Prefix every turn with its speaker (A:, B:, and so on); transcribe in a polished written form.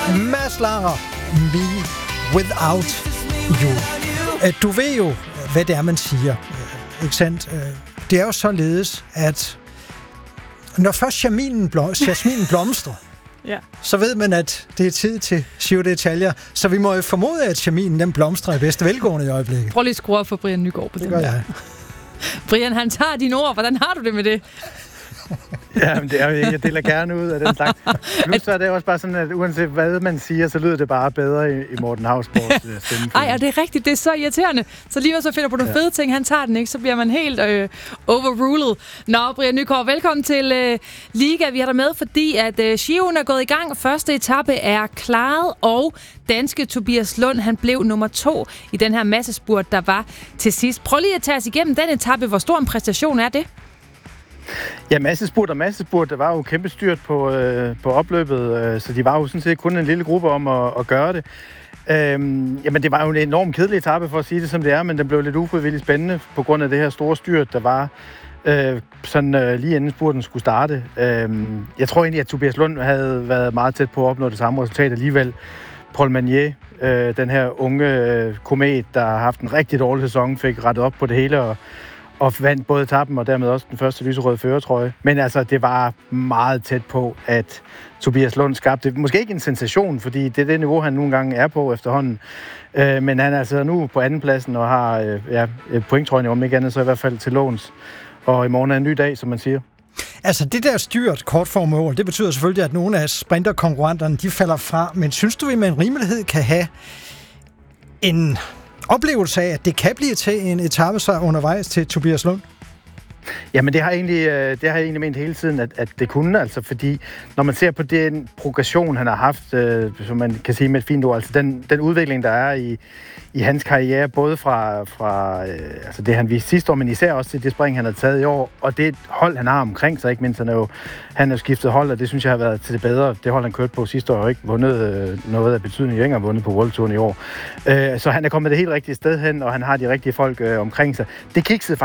A: Mads Langer, Me Without You. Du ved jo, hvad det er, man siger. Ikke sandt? Det er jo således, at når først jasminen blomstrer, ja, så ved man, at det er tid til Giro d'Italia. Så vi må jo formode, at jasminen den blomstrer i bedste velgående i øjeblikket.
B: Prøv lige at skrue op for Brian Nygaard på
A: det. Det gør jeg.
B: Brian, han tager dine ord. Hvordan har du det med det?
C: Ja, men det er jo, jeg deler gerne ud af den slags. Plus så er det også bare sådan, at uanset hvad man siger, så lyder det bare bedre i Morten Hausborgs stemme.
B: Ej, og det er rigtigt. Det er så irriterende. Så lige så finder på nogle fede ting, han tager den ikke, så bliver man helt overruled. Nå, Brian Nygaard, velkommen til Liga. Vi har dig med, fordi at Giroen er gået i gang. Første etape er klaret, og danske Tobias Lund, han blev nummer 2 i den her massespurt, der var til sidst. Prøv lige at tage os igennem den etape. Hvor stor en præstation er det?
C: Ja, massespurt. Der var jo kæmpe styrt på opløbet, så de var jo sådan set kun en lille gruppe om at gøre det. Jamen, det var jo en enormt kedelig etape, for at sige det som det er, men den blev lidt ufrivilligt spændende på grund af det her store styrt, der var lige inden spurten skulle starte. Jeg tror egentlig, at Tobias Lund havde været meget tæt på at opnå det samme resultat alligevel. Paul Magnier, den her unge komet, der har haft en rigtig dårlig sæson, fik rettet op på det hele og vandt både etappen og dermed også den første lyserøde førertrøje. Men altså, det var meget tæt på, at Tobias Lund skabte måske ikke en sensation, fordi det er det niveau, han nogle gange er på efterhånden. Men han er altså nu på andenpladsen og har pointtrøjen, om ikke andet, så i hvert fald til låns. Og i morgen er en ny dag, som man siger.
A: Altså, det der styrt kort for mål, det betyder selvfølgelig, at nogle af sprinterkonkurrenterne, de falder fra. Men synes du, at man en rimelighed kan have en oplevelse af, at det kan blive til en etapesejr undervejs til Tobias Lund?
C: Jamen, det har jeg egentlig ment hele tiden, at det kunne, altså, fordi når man ser på den progression, han har haft, som man kan sige med et fint ord, altså den udvikling, der er i hans karriere, både fra altså det, han viste sidste år, men især også til det spring, han har taget i år, og det hold, han har omkring sig, ikke mindst, han har skiftet hold, og det synes jeg har været til det bedre. Det hold, han kørte på sidste år, har ikke vundet noget af betydning, ikke har vundet på World Touren i år. Så han er kommet det helt rigtige sted hen, og han har de rigtige folk omkring sig. Det kiksede